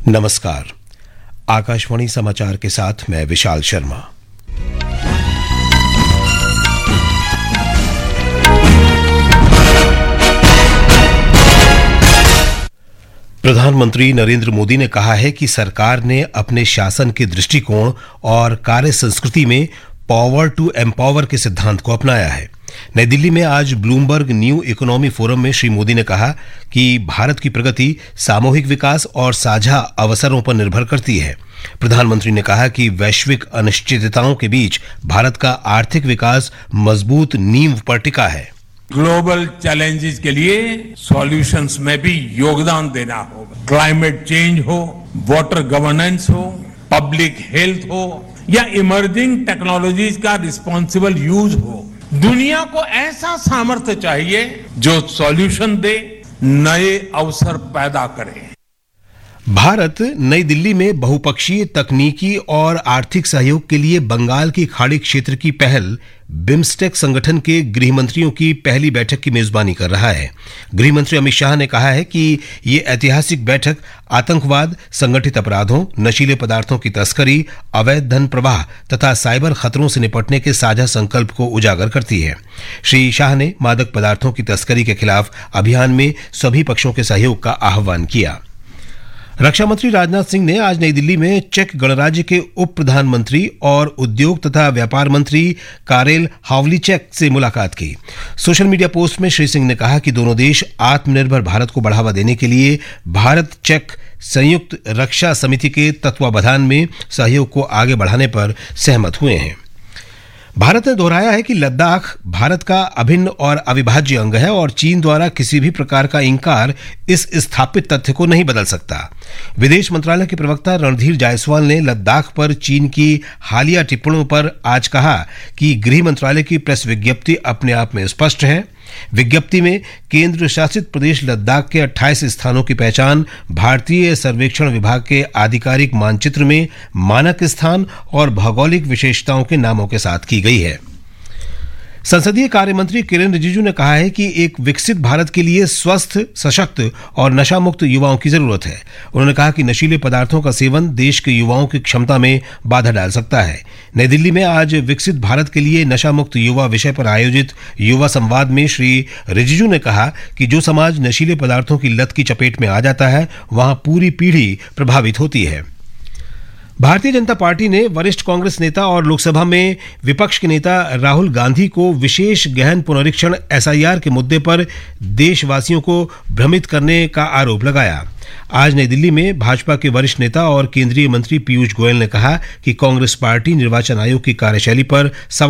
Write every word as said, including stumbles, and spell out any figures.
नमस्कार। आकाशवाणी समाचार के साथ मैं विशाल शर्मा। प्रधानमंत्री नरेंद्र मोदी ने कहा है कि सरकार ने अपने शासन के दृष्टिकोण और कार्य संस्कृति में पावर टू एम्पावर के सिद्धांत को अपनाया है। नई दिल्ली में आज ब्लूमबर्ग न्यू इकोनॉमी फोरम में श्री मोदी ने कहा कि भारत की प्रगति सामूहिक विकास और साझा अवसरों पर निर्भर करती है। प्रधानमंत्री ने कहा कि वैश्विक अनिश्चितताओं के बीच भारत का आर्थिक विकास मजबूत नींव पर टिका है। ग्लोबल चैलेंजेस के लिए सॉल्यूशंस में भी योगदान देना होगा। क्लाइमेट चेंज हो, वाटर गवर्नेंस हो, पब्लिक हेल्थ हो या इमर्जिंग टेक्नोलॉजीज का रिस्पॉन्सिबल यूज हो, दुनिया को ऐसा सामर्थ्य चाहिए जो सॉल्यूशन दे, नए अवसर पैदा करे। भारत नई दिल्ली में बहुपक्षीय तकनीकी और आर्थिक सहयोग के लिए बंगाल की खाड़ी क्षेत्र की पहल बिम्स्टेक संगठन के गृह मंत्रियों की पहली बैठक की मेजबानी कर रहा है। गृह मंत्री अमित शाह ने कहा है कि ये ऐतिहासिक बैठक आतंकवाद, संगठित अपराधों, नशीले पदार्थों की तस्करी, अवैध धन प्रवाह तथा साइबर खतरों से निपटने के साझा संकल्प को उजागर करती है। श्री शाह ने मादक पदार्थों की तस्करी के खिलाफ अभियान में सभी पक्षों के सहयोग का आह्वान किया। रक्षा मंत्री राजनाथ सिंह ने आज नई दिल्ली में चेक गणराज्य के उप प्रधानमंत्री और उद्योग तथा व्यापार मंत्री कारेल हावलीचेक से मुलाकात की। सोशल मीडिया पोस्ट में श्री सिंह ने कहा कि दोनों देश आत्मनिर्भर भारत को बढ़ावा देने के लिए भारत चेक संयुक्त रक्षा समिति के तत्वावधान में सहयोग को आगे बढ़ाने पर सहमत हुए हैं। भारत ने दोहराया है कि लद्दाख भारत का अभिन्न और अविभाज्य अंग है और चीन द्वारा किसी भी प्रकार का इंकार इस स्थापित तथ्य को नहीं बदल सकता। विदेश मंत्रालय के प्रवक्ता रणधीर जायसवाल ने लद्दाख पर चीन की हालिया टिप्पणियों पर आज कहा कि गृह मंत्रालय की प्रेस विज्ञप्ति अपने आप में स्पष्ट है। विज्ञप्ति में केंद्र शासित प्रदेश लद्दाख के अट्ठाईस स्थानों की पहचान भारतीय सर्वेक्षण विभाग के आधिकारिक मानचित्र में मानक स्थान और भौगोलिक विशेषताओं के नामों के साथ की गई है। संसदीय कार्य मंत्री किरेन रिजिजू ने कहा है कि एक विकसित भारत के लिए स्वस्थ, सशक्त और नशा मुक्त युवाओं की जरूरत है। उन्होंने कहा कि नशीले पदार्थों का सेवन देश के युवाओं की क्षमता में बाधा डाल सकता है। नई दिल्ली में आज विकसित भारत के लिए नशा मुक्त युवा विषय पर आयोजित युवा संवाद में श्री रिजिजू ने कहा कि जो समाज नशीले पदार्थों की लत की चपेट में आ जाता है, वहां पूरी पीढ़ी प्रभावित होती है। भारतीय जनता पार्टी ने वरिष्ठ कांग्रेस नेता और लोकसभा में विपक्ष के नेता राहुल गांधी को विशेष गहन पुनरीक्षण एस आई आर के मुद्दे पर देशवासियों को भ्रमित करने का आरोप लगाया। आज नई दिल्ली में भाजपा के वरिष्ठ नेता और केंद्रीय मंत्री पीयूष गोयल ने कहा कि कांग्रेस पार्टी निर्वाचन आयोग की कार्यशैली पर सवाल